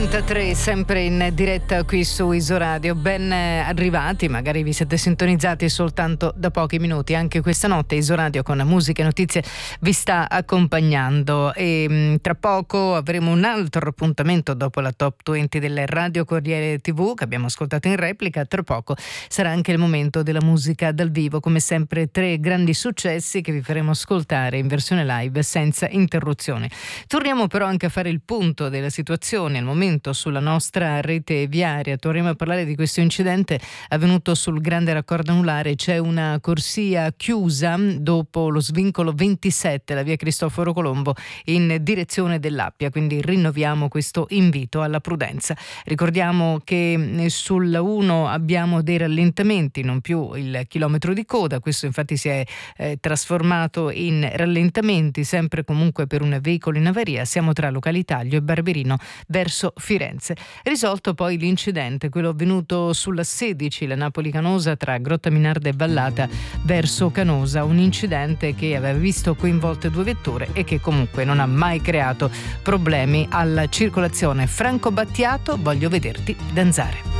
33, sempre in diretta qui su Isoradio. Ben arrivati, magari vi siete sintonizzati soltanto da pochi minuti. Anche questa notte Isoradio con musica e notizie vi sta accompagnando e tra poco avremo un altro appuntamento dopo la Top 20 del Radio Corriere TV che abbiamo ascoltato in replica. Tra poco sarà anche il momento della musica dal vivo, come sempre 3 grandi successi che vi faremo ascoltare in versione live senza interruzioni. Torniamo però anche a fare il punto della situazione al momento sulla nostra rete viaria. Torniamo a parlare di questo incidente avvenuto sul grande raccordo anulare. C'è una corsia chiusa dopo lo svincolo 27, la via Cristoforo Colombo, in direzione dell'Appia, quindi rinnoviamo questo invito alla prudenza. Ricordiamo che sulla 1 abbiamo dei rallentamenti, non più il chilometro di coda, questo infatti si è trasformato in rallentamenti, sempre comunque per un veicolo in avaria. Siamo tra Localitaglio e Barberino verso Firenze. Risolto poi l'incidente, quello avvenuto sulla 16, la Napoli-Canosa, tra Grotta Minarda e Vallata verso Canosa, un incidente che aveva visto coinvolte 2 vetture e che comunque non ha mai creato problemi alla circolazione. Franco Battiato, voglio vederti danzare.